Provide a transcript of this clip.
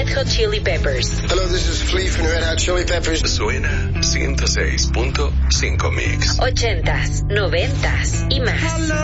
Red Hot Chili Peppers. Hello, this is Flea from Red Hot Chili Peppers. Suena 106.5 Mix. 80s, 90s y más.